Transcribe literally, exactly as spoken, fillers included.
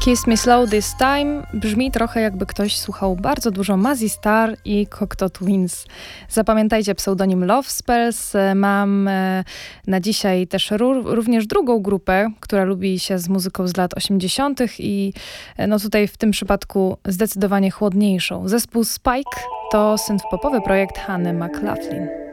Kiss Me Slow This Time brzmi trochę jakby ktoś słuchał bardzo dużo Mazzy Star i Cocteau Twins. Zapamiętajcie pseudonim Love Spells. Mam na dzisiaj też również drugą grupę, która lubi się z muzyką z lat osiemdziesiątych i no tutaj w tym przypadku zdecydowanie chłodniejszą. Zespół Spike to synth-popowy projekt Honey McLaughlin.